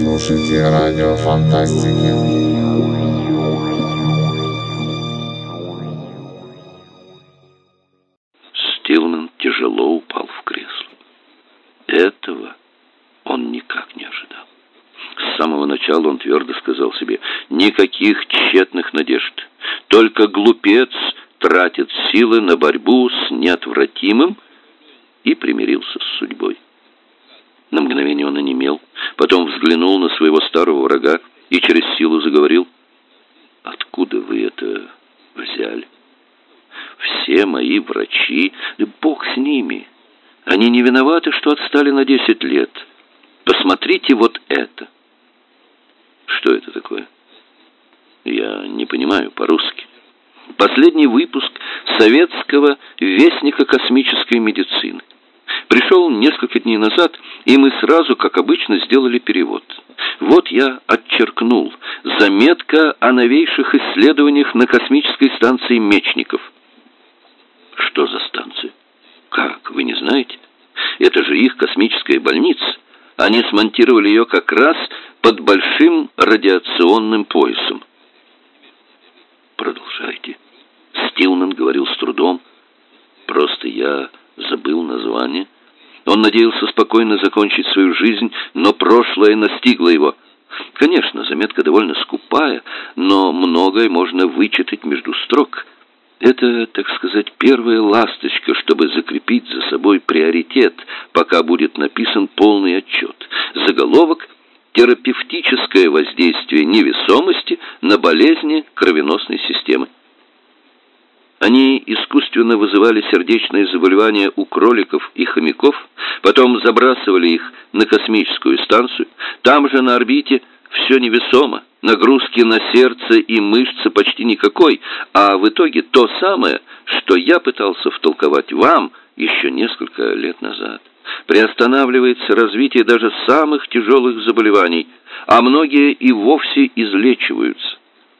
слушайте радио фантастики. Стилман тяжело упал в кресло. Этого он никак не ожидал. С самого начала он твердо сказал себе: никаких тщетных надежд. Только глупец тратит силы на борьбу с неотвратимым, и примирился с судьбой. На мгновение он онемел, потом взглянул на своего старого врага и через силу заговорил: «Откуда вы это взяли? Все мои врачи, да бог с ними, они не виноваты, что отстали на 10 лет. Посмотрите вот это». Что это такое? Я не понимаю по-русски. Последний выпуск советского вестника космической медицины. Пришел несколько дней назад, и мы сразу, как обычно, сделали перевод. Вот я отчеркнул: заметка о новейших исследованиях на космической станции Мечников. Что за станция? Как, вы не знаете? Это же их космическая больница. Они смонтировали ее как раз под большим радиационным поясом. Продолжайте. Стилман говорил с трудом. Просто я забыл название. Он надеялся спокойно закончить свою жизнь, но прошлое настигло его. Конечно, заметка довольно скупая, но многое можно вычитать между строк. Это, так сказать, первая ласточка, чтобы закрепить за собой приоритет, пока будет написан полный отчет. Заголовок: терапевтическое воздействие невесомости на болезни кровеносной системы. Они искусственно вызывали сердечные заболевания у кроликов и хомяков, потом забрасывали их на космическую станцию. Там же на орбите все невесомо, нагрузки на сердце и мышцы почти никакой, а в итоге то самое, что я пытался втолковать вам еще несколько лет назад. Приостанавливается развитие даже самых тяжелых заболеваний, а многие и вовсе излечиваются.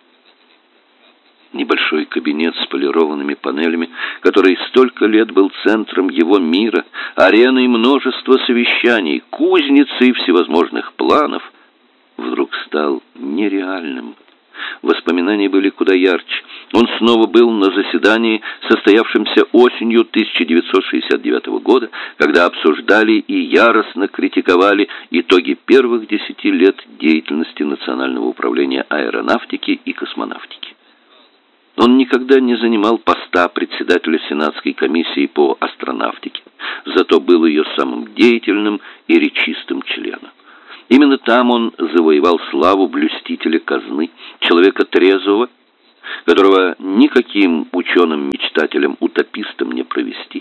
Небольшой кабинет с полированными панелями, который столько лет был центром его мира, ареной множества совещаний, кузницей всевозможных планов, вдруг стал нереальным. Воспоминания были куда ярче. Он снова был на заседании, состоявшемся осенью 1969 года, когда обсуждали и яростно критиковали итоги первых 10 лет деятельности Национального управления аэронавтики и космонавтики. Он никогда не занимал поста председателя Сенатской комиссии по астронавтике, зато был ее самым деятельным и речистым членом. Именно там он завоевал славу блюстителя казны, человека трезвого, которого никаким ученым-мечтателем-утопистом не провести.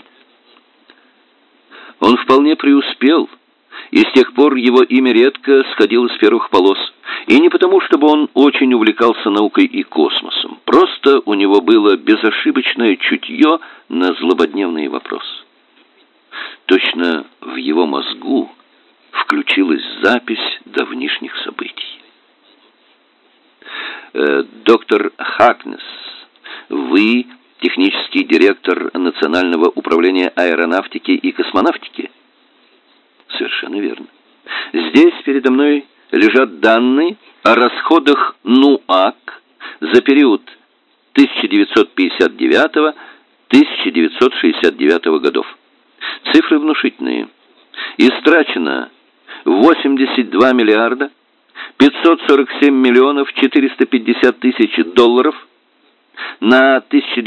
Он вполне преуспел, и с тех пор его имя редко сходило с первых полос. И не потому, чтобы он очень увлекался наукой и космосом. Просто у него было безошибочное чутье на злободневные вопросы. Точно в его мозгу включилась запись давнишних событий. Доктор Хакнес, вы технический директор Национального управления аэронавтики и космонавтики? Совершенно верно. Здесь передо мной лежат данные о расходах НУАК за период 1959-1969 годов. Цифры внушительные. Истрачено 82 миллиарда 547 миллионов 450 тысяч долларов. На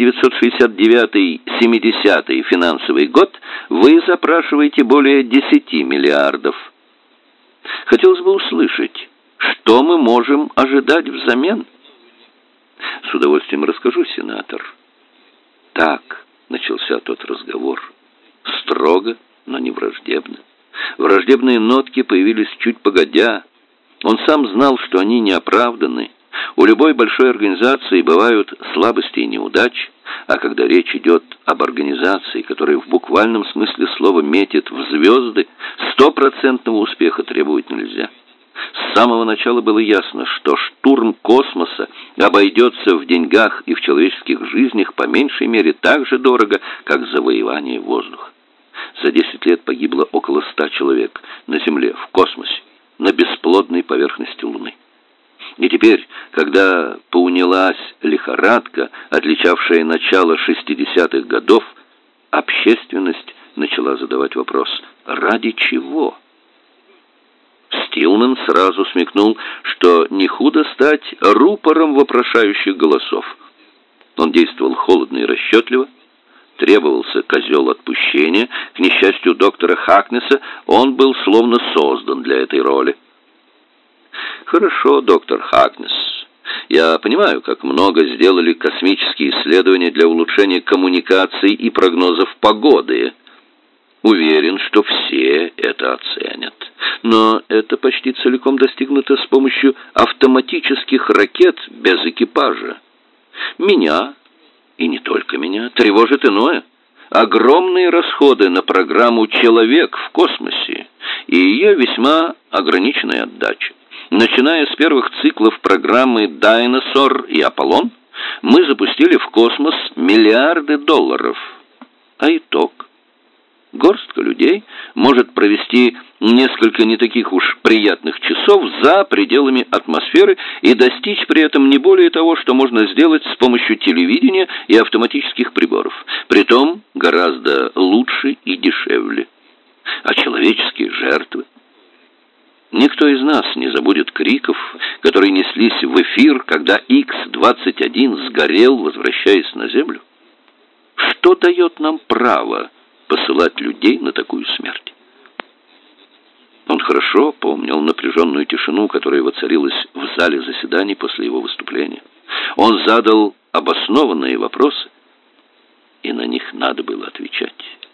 1969-70 финансовый год вы запрашиваете более 10 миллиардов. Хотелось бы услышать, что мы можем ожидать взамен. С удовольствием расскажу, сенатор. Так начался тот разговор. Строго, но не враждебно. Враждебные нотки появились чуть погодя. Он сам знал, что они не оправданы. У любой большой организации бывают слабости и неудачи, а когда речь идет об организации, которая в буквальном смысле слова метит в звезды, 100% успеха требовать нельзя. С самого начала было ясно, что штурм космоса обойдется в деньгах и в человеческих жизнях по меньшей мере так же дорого, как завоевание воздуха. За 10 лет погибло около 100 человек на Земле, в космосе. на бесплодной поверхности Луны. И теперь, когда поунялась лихорадка, отличавшая начало 60-х годов, общественность начала задавать вопрос: ради чего? Стилман сразу смекнул, что не худо стать рупором вопрошающих голосов. Он действовал холодно и расчетливо. Требовался козел отпущения. К несчастью доктора Хакнесса, он был словно создан для этой роли. «Хорошо, доктор Хакнесс. Я понимаю, как много сделали космические исследования для улучшения коммуникаций и прогнозов погоды. Уверен, что все это оценят. Но это почти целиком достигнуто с помощью автоматических ракет без экипажа. Меня, и не только меня, тревожит иное. Огромные расходы на программу «Человек в космосе» и ее весьма ограниченная отдача. Начиная с первых циклов программы «Дайносор» и «Аполлон», мы запустили в космос миллиарды долларов. А итог? Горстка людей может провести несколько не таких уж приятных часов за пределами атмосферы и достичь при этом не более того, что можно сделать с помощью телевидения и автоматических приборов. Притом гораздо лучше и дешевле. А человеческие жертвы? Никто из нас не забудет криков, которые неслись в эфир, когда Х-21 сгорел, возвращаясь на Землю. Что дает нам право посылать людей на такую смерть? Он хорошо помнил напряженную тишину, которая воцарилась в зале заседаний после его выступления. Он задал обоснованные вопросы, и на них надо было отвечать.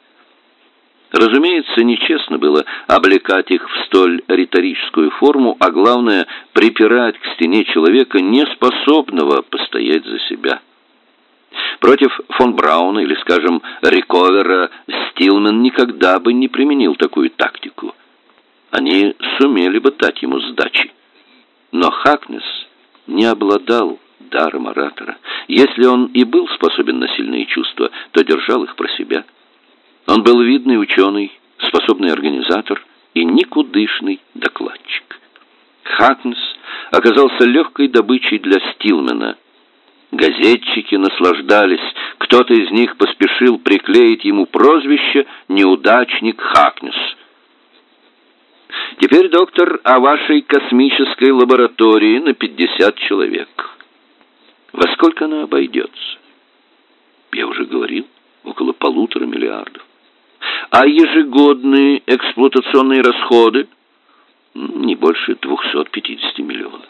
Разумеется, нечестно было облекать их в столь риторическую форму, а главное, припирать к стене человека, неспособного постоять за себя. Против фон Брауна или, скажем, Риковера Стилман никогда бы не применил такую тактику. Они сумели бы дать ему сдачи. Но Хакнесс не обладал даром оратора. Если он и был способен на сильные чувства, то держал их про себя. Он был видный ученый, способный организатор и никудышный докладчик. Хакнесс оказался легкой добычей для Стилмана. Газетчики наслаждались. Кто-то из них поспешил приклеить ему прозвище «Неудачник Хакнесс». «Теперь, доктор, о вашей космической лаборатории на 50 человек. Во сколько она обойдется?» «Я уже говорил, около 1,5 миллиарда. А ежегодные эксплуатационные расходы? Не больше 250 миллионов.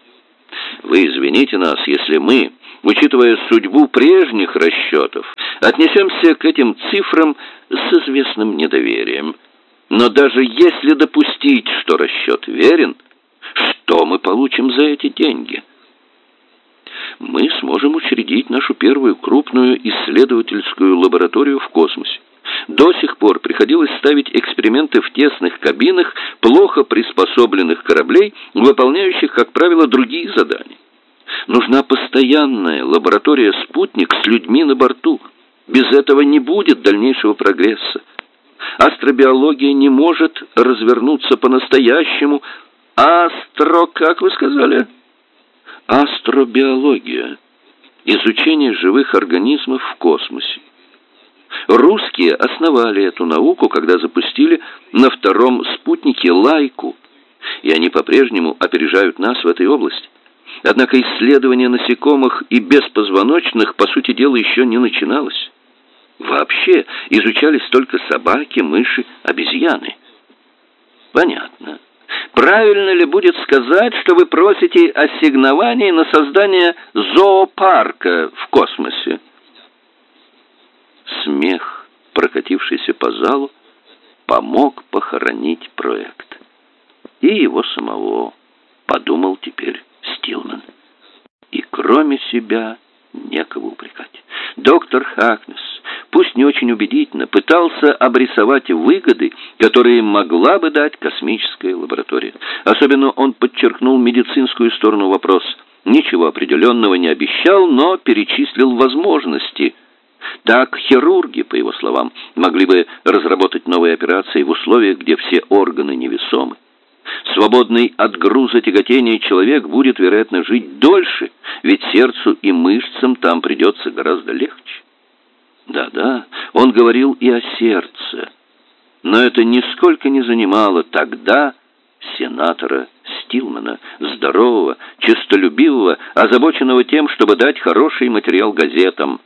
Вы извините нас, если мы, учитывая судьбу прежних расчетов, отнесемся к этим цифрам с известным недоверием. Но даже если допустить, что расчет верен, что мы получим за эти деньги? Мы сможем учредить нашу первую крупную исследовательскую лабораторию в космосе. До сих пор приходилось ставить эксперименты в тесных кабинах плохо приспособленных кораблей, выполняющих, как правило, другие задания. Нужна постоянная лаборатория-спутник с людьми на борту. Без этого не будет дальнейшего прогресса. Астробиология не может развернуться по-настоящему. Как вы сказали? Астробиология. Изучение живых организмов в космосе. Русские основали эту науку, когда запустили на втором спутнике Лайку, и они по-прежнему опережают нас в этой области. Однако исследование насекомых и беспозвоночных, по сути дела, еще не начиналось. Вообще изучались только собаки, мыши, обезьяны. Понятно. Правильно ли будет сказать, что вы просите ассигнований на создание зоопарка в космосе? Смех, прокатившийся по залу, помог похоронить проект. И его самого, подумал теперь Стилман. И кроме себя некого упрекать. Доктор Хакнесс, пусть не очень убедительно, пытался обрисовать выгоды, которые могла бы дать космическая лаборатория. Особенно он подчеркнул медицинскую сторону вопроса. Ничего определенного не обещал, но перечислил возможности. Так хирурги, по его словам, могли бы разработать новые операции в условиях, где все органы невесомы. Свободный от груза тяготения человек будет, вероятно, жить дольше, ведь сердцу и мышцам там придется гораздо легче. Да-да, он говорил и о сердце, но это нисколько не занимало тогда сенатора Стилмана, здорового, честолюбивого, озабоченного тем, чтобы дать хороший материал газетам.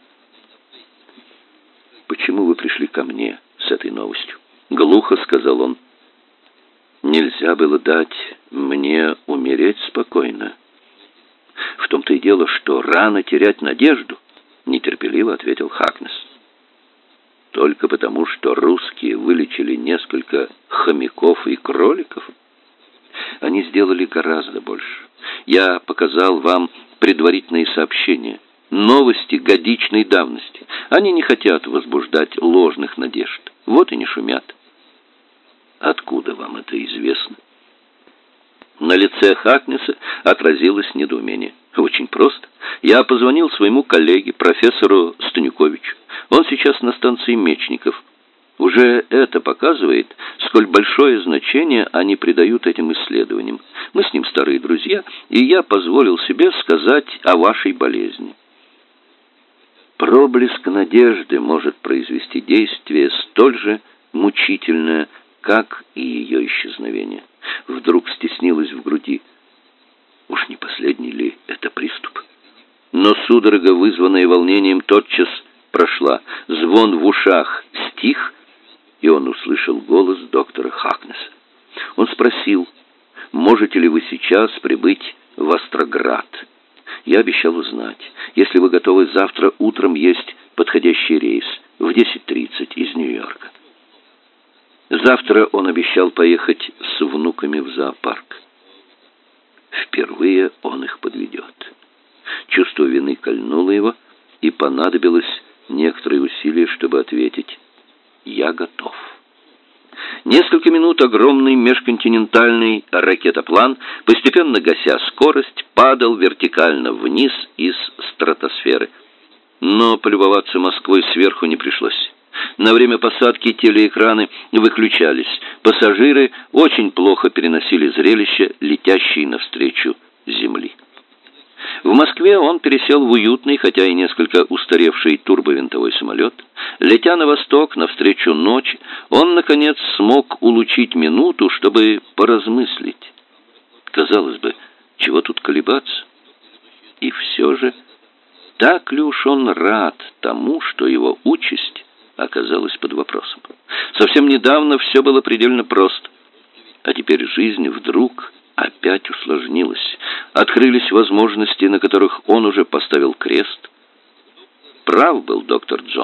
«Почему вы пришли ко мне с этой новостью?» — глухо сказал он. «Нельзя было дать мне умереть спокойно». «В том-то и дело, что рано терять надежду», — нетерпеливо ответил Хакнес. «Только потому, что русские вылечили несколько хомяков и кроликов? Они сделали гораздо больше. Я показал вам предварительные сообщения, новости годичной давности. Они не хотят возбуждать ложных надежд. Вот и не шумят». «Откуда вам это известно?» На лице Хакнеса отразилось недоумение. «Очень просто. Я позвонил своему коллеге, профессору Станюковичу. Он сейчас на станции Мечников. Уже это показывает, сколь большое значение они придают этим исследованиям. Мы с ним старые друзья, и я позволил себе сказать о вашей болезни. Проблеск надежды может произвести действие столь же мучительное, как и ее исчезновение». Вдруг стеснилось в груди. Уж не последний ли это приступ? Но судорога, вызванная волнением, тотчас прошла. Звон в ушах стих, и он услышал голос доктора Хакнеса. Он спросил: «Можете ли вы сейчас прибыть в Остроград?» Я обещал узнать. Если вы готовы, завтра утром есть подходящий рейс в 10:30 из Нью-Йорка. Завтра он обещал поехать с внуками в зоопарк. Впервые он их подведет. Чувство вины кольнуло его, и понадобилось некоторые усилия, чтобы ответить: «Я готов». Несколько минут огромный межконтинентальный ракетоплан, постепенно гася скорость, падал вертикально вниз из стратосферы. Но полюбоваться Москвой сверху не пришлось. На время посадки телеэкраны выключались. Пассажиры очень плохо переносили зрелище, летящей навстречу Земли. В Москве он пересел в уютный, хотя и несколько устаревший турбовинтовой самолет. Летя на восток, навстречу ночи, он, наконец, смог улучить минуту, чтобы поразмыслить. Казалось бы, чего тут колебаться? И все же, так ли уж он рад тому, что его участь оказалась под вопросом? Совсем недавно все было предельно просто, а теперь жизнь вдруг опять усложнилась. Открылись возможности, на которых он уже поставил крест. Прав был доктор Джонс.